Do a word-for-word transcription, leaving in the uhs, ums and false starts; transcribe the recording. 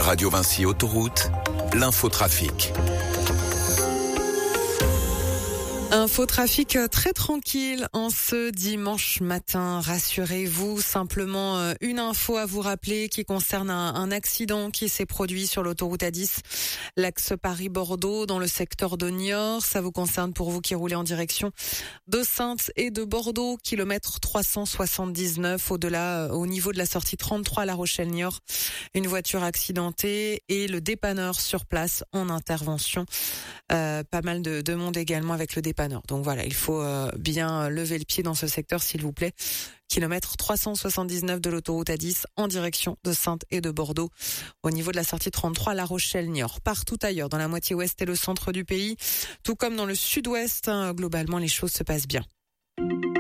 Radio Vinci Autoroute, l'infotrafic. Infotrafic très tranquille en ce dimanche matin, rassurez-vous. Simplement une info à vous rappeler qui concerne un, un accident qui s'est produit sur l'autoroute A dix, l'axe Paris-Bordeaux dans le secteur de Niort. Ça vous concerne pour vous qui roulez en direction de Saintes et de Bordeaux, kilomètre trois cent soixante-dix-neuf, au-delà, au niveau de la sortie trente-trois La Rochelle-Niort. Une voiture accidentée et le dépanneur sur place en intervention. Euh, pas mal de, de monde également avec le dépanneur. Donc voilà, il faut euh, bien lever le pied dans ce secteur, s'il vous plaît. Kilomètre trois cent soixante-dix-neuf de l'autoroute A dix en direction de Saintes et de Bordeaux. Au niveau de la sortie trente-trois, La Rochelle-Niort. Partout ailleurs, dans la moitié ouest et le centre du pays, tout comme dans le sud-ouest, hein, globalement, les choses se passent bien.